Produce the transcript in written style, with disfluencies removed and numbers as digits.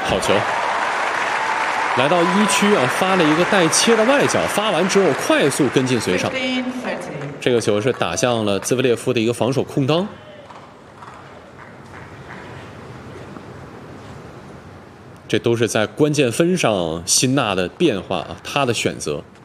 好球！来到1区啊，发了一个带切的外角，发完之后快速跟进随上。这个球是打向了兹维列夫的一个防守空当。这都是在关键分上辛纳的变化啊，他的选择。